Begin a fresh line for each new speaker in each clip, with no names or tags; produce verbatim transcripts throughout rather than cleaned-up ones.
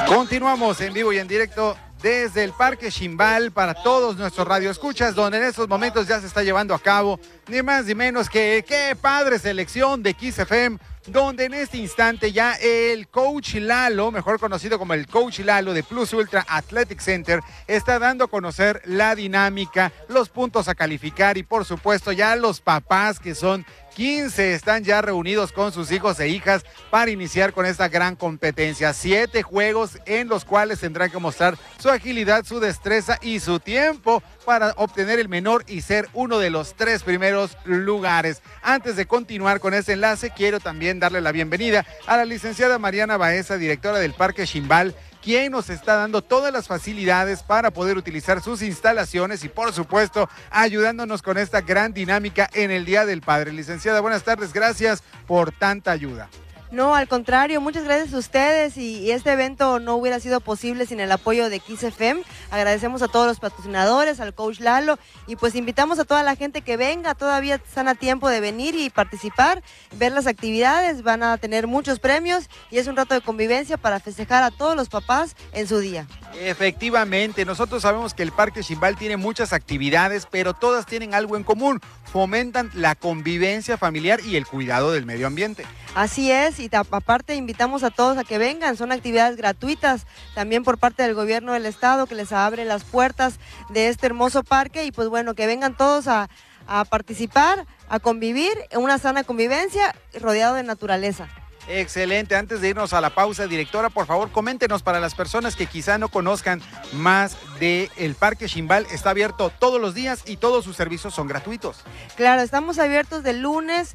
Continuamos en vivo y en directo desde el Parque Ximbal para todos nuestros radioescuchas, donde en estos momentos ya se está llevando a cabo ni más ni menos que qué padre selección de Kiss F M, donde en este instante ya el coach Lalo, mejor conocido como el coach Lalo de Plus Ultra Athletic Center, está dando a conocer la dinámica, los puntos a calificar y por supuesto ya los papás, que son quince, están ya reunidos con sus hijos e hijas para iniciar con esta gran competencia. Siete juegos en los cuales tendrán que mostrar su agilidad, su destreza y su tiempo para obtener el menor y ser uno de los tres primeros lugares. Antes de continuar con este enlace, quiero también darle la bienvenida a la licenciada Mariana Baeza, directora del Parque Ximbal, quien nos está dando todas las facilidades para poder utilizar sus instalaciones y, por supuesto, ayudándonos con esta gran dinámica en el Día del Padre. Licenciada, buenas tardes, gracias por tanta ayuda.
No, al contrario, muchas gracias a ustedes y, y este evento no hubiera sido posible sin el apoyo de Kiss F M. Agradecemos a todos los patrocinadores, al coach Lalo y pues invitamos a toda la gente que venga, todavía están a tiempo de venir y participar, ver las actividades, van a tener muchos premios y es un rato de convivencia para festejar a todos los papás en su día.
Efectivamente, nosotros sabemos que el Parque Ximbal tiene muchas actividades, pero todas tienen algo en común, fomentan la convivencia familiar y el cuidado del medio ambiente.
Así es, y aparte invitamos a todos a que vengan, son actividades gratuitas, también por parte del gobierno del estado que les abre las puertas de este hermoso parque y pues bueno, que vengan todos a, a participar, a convivir en una sana convivencia rodeado de naturaleza.
Excelente, antes de irnos a la pausa, directora, por favor, coméntenos para las personas que quizá no conozcan más del Parque Ximbal. Está abierto todos los días y todos sus servicios son gratuitos.
Claro, estamos abiertos de lunes,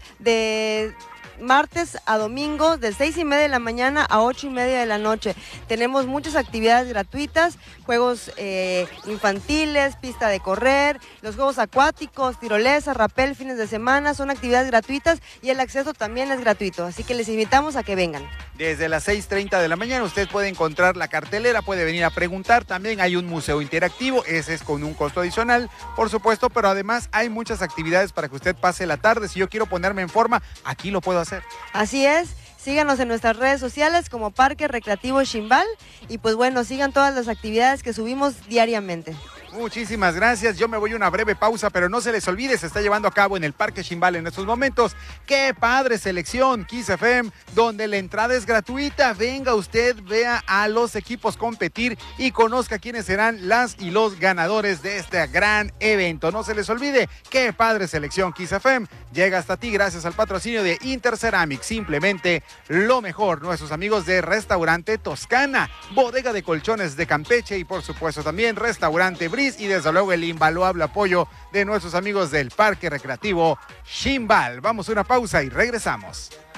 de martes a domingo, de seis y media de la mañana a ocho y media de la noche. Tenemos muchas actividades gratuitas, juegos eh, infantiles, pista de correr, los juegos acuáticos, tirolesa, rapel, fines de semana, son actividades gratuitas y el acceso también es gratuito, así que les invitamos a que vengan.
Desde las seis treinta de la mañana usted puede encontrar la cartelera, puede venir a preguntar, también hay un museo interactivo, ese es con un costo adicional, por supuesto, pero además hay muchas actividades para que usted pase la tarde. Si yo quiero ponerme en forma, aquí lo puedo hacer.
Así es, síganos en nuestras redes sociales como Parque Recreativo Ximbal y pues bueno, sigan todas las actividades que subimos diariamente.
Muchísimas gracias, yo me voy a una breve pausa, pero no se les olvide, se está llevando a cabo en el Parque Ximbal en estos momentos. ¡Qué padre selección! Kiss F M, donde la entrada es gratuita. Venga usted, vea a los equipos competir y conozca quiénes serán las y los ganadores de este gran evento. No se les olvide, ¡qué padre selección! Kiss F M llega hasta ti gracias al patrocinio de Interceramic, simplemente lo mejor. Nuestros amigos de Restaurante Toscana, bodega de colchones de Campeche y por supuesto también Restaurante Bri y desde luego el invaluable apoyo de nuestros amigos del Parque Recreativo Ximbal. Vamos a una pausa y regresamos.